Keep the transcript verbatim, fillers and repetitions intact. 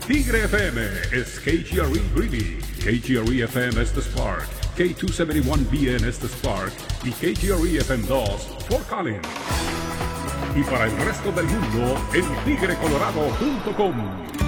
Tigre F M is K G R E Greeley, K G R E F M Estes Park, K two seventy-one B N Estes Park y K G R E F M dos Fort Collins. Y para el resto del mundo en tigre colorado punto com.